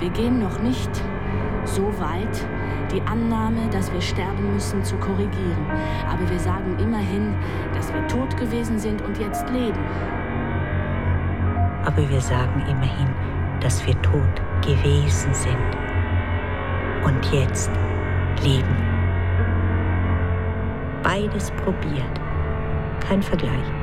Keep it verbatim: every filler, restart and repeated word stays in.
Wir gehen noch nicht so weit, die Annahme, dass wir sterben müssen, zu korrigieren. Aber wir sagen immerhin, dass wir tot gewesen sind und jetzt leben. Aber wir sagen immerhin, dass wir tot gewesen sind und jetzt leben. Beides probiert. Kein Vergleich.